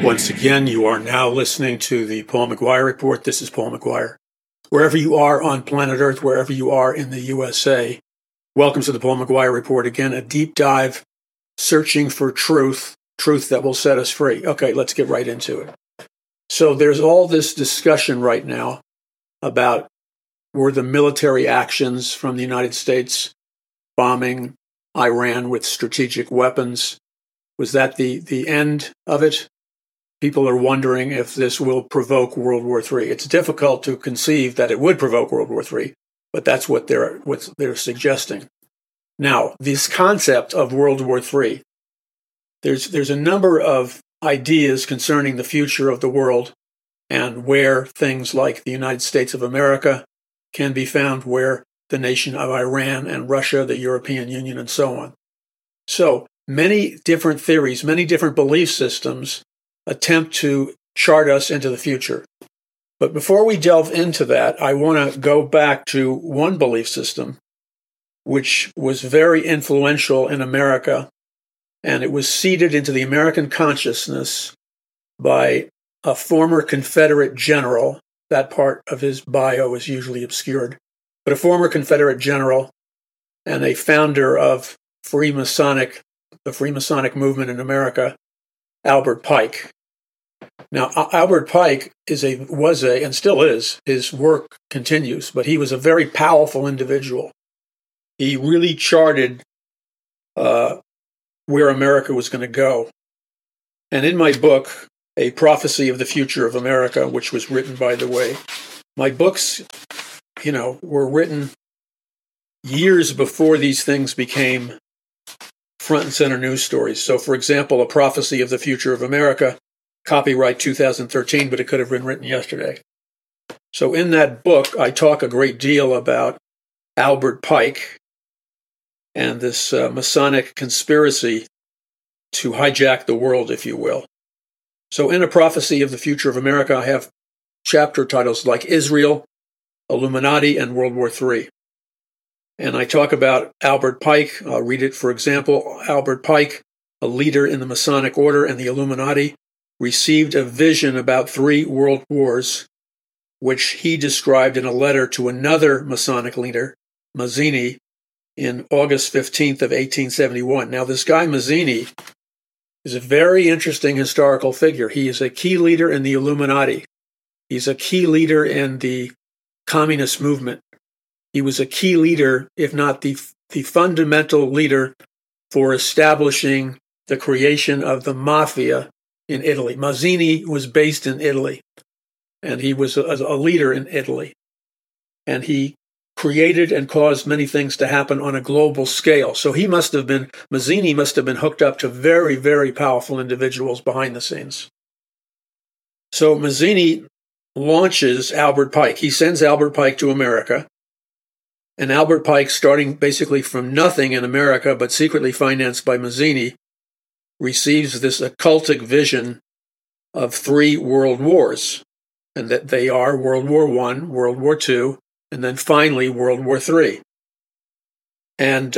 Once again, you are now listening to the Paul McGuire Report. This is Paul McGuire. Wherever you are on planet Earth, wherever you are in the USA, welcome to the Paul McGuire Report. Again, a deep dive searching for truth that will set us free. Okay, let's get right into it. So there's all this discussion right now about were the military actions from the United States bombing Iran with strategic weapons, was that the end of it? People are wondering if this will provoke World War III. It's difficult to conceive that it would provoke World War III, but that's what they're suggesting. Now, this concept of World War III, there's a number of ideas concerning the future of the world and where things like the United States of America can be found, where the nation of Iran and Russia, the European Union, and so on. So many different theories, many different belief systems attempt to chart us into the future. But before we delve into that, I want to go back to one belief system which was very influential in America, and it was seeded into the American consciousness by a former Confederate general. That part of his bio is usually obscured, but a former Confederate general and a founder of the Freemasonic movement in America, Albert Pike. Now, Albert Pike was and still is, his work continues, but he was a very powerful individual. He really charted where America was going to go. And in my book, A Prophecy of the Future of America, which was written, by the way, my books, were written years before these things became front and center news stories. So, for example, A Prophecy of the Future of America, copyright 2013, but it could have been written yesterday. So in that book, I talk a great deal about Albert Pike and this Masonic conspiracy to hijack the world, if you will. So in A Prophecy of the Future of America, I have chapter titles like Israel, Illuminati, and World War III. And I talk about Albert Pike. I'll read it, for example. Albert Pike, a leader in the Masonic Order and the Illuminati, received a vision about 3 world wars, which he described in a letter to another Masonic leader, Mazzini, in August 15th of 1871. Now, this guy Mazzini is a very interesting historical figure. He is a key leader in the Illuminati. He's a key leader in the communist movement. He was a key leader, if not the fundamental leader, for establishing the creation of the mafia in Italy. Mazzini was based in Italy, and he was a leader in Italy. And he created and caused many things to happen on a global scale. So Mazzini must have been hooked up to very, very powerful individuals behind the scenes. So Mazzini launches Albert Pike. He sends Albert Pike to America. And Albert Pike, starting basically from nothing in America, but secretly financed by Mazzini, receives this occultic vision of 3 world wars, and that they are World War I, World War II, and then finally World War III. And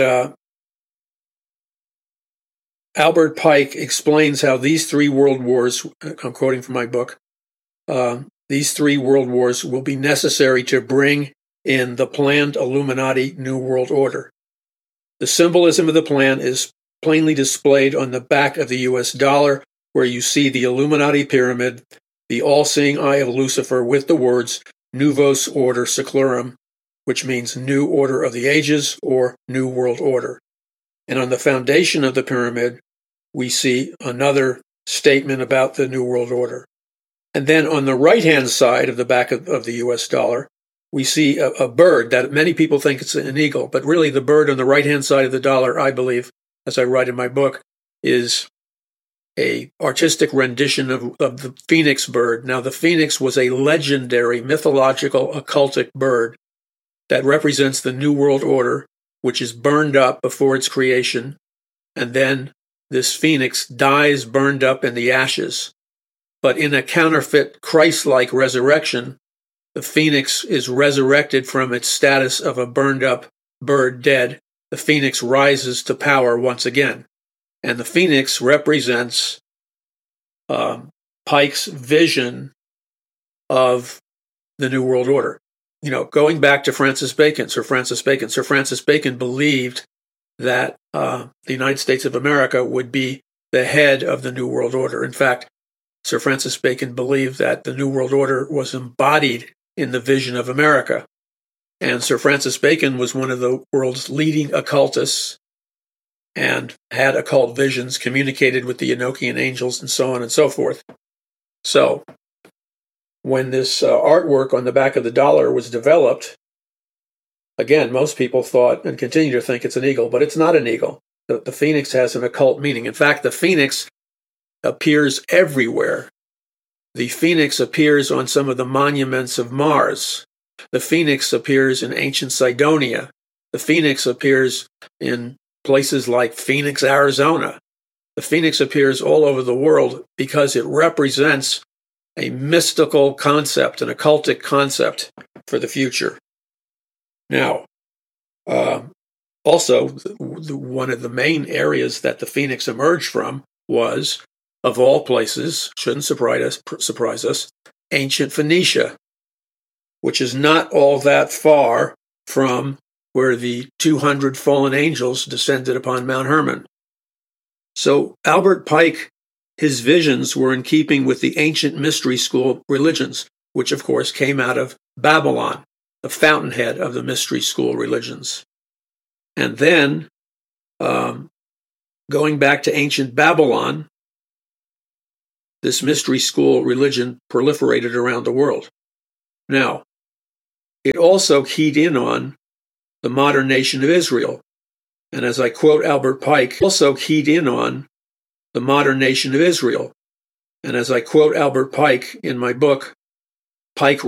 Albert Pike explains how these 3 world wars, I'm quoting from my book, these 3 world wars will be necessary to bring in the planned Illuminati New World Order. The symbolism of the plan is plainly displayed on the back of the US dollar, where you see the Illuminati pyramid, the all-seeing eye of Lucifer, with the words Novus Order Seclorum, which means New Order of the Ages or New World Order. And on the foundation of the pyramid, we see another statement about the New World Order. And then on the right-hand side of the back of the US dollar, we see a bird that many people think it's an eagle, but really the bird on the right-hand side of the dollar, I believe, as I write in my book, is a artistic rendition of the phoenix bird. Now, the phoenix was a legendary, mythological, occultic bird that represents the New World Order, which is burned up before its creation, and then this phoenix dies burned up in the ashes. But in a counterfeit Christ-like resurrection, the phoenix is resurrected from its status of a burned-up bird dead. The phoenix rises to power once again. And the phoenix represents Pike's vision of the New World Order. Going back to Francis Bacon, Sir Francis Bacon believed that the United States of America would be the head of the New World Order. In fact, Sir Francis Bacon believed that the New World Order was embodied in the vision of America. And Sir Francis Bacon was one of the world's leading occultists and had occult visions, communicated with the Enochian angels, and so on and so forth. So, when this artwork on the back of the dollar was developed, again, most people thought and continue to think it's an eagle, but it's not an eagle. The phoenix has an occult meaning. In fact, the phoenix appears everywhere. The phoenix appears on some of the monuments of Mars. The phoenix appears in ancient Cydonia. The phoenix appears in places like Phoenix, Arizona. The phoenix appears all over the world because it represents a mystical concept, an occultic concept for the future. Now, also, one of the main areas that the phoenix emerged from was, of all places, shouldn't surprise us, ancient Phoenicia, which is not all that far from where the 200 fallen angels descended upon Mount Hermon. So Albert Pike, his visions were in keeping with the ancient mystery school religions, which of course came out of Babylon, the fountainhead of the mystery school religions. And then, going back to ancient Babylon, this mystery school religion proliferated around the world. Now, it also keyed in on the modern nation of Israel. And as I quote Albert Pike, also keyed in on the modern nation of Israel. And as I quote Albert Pike in my book, Pike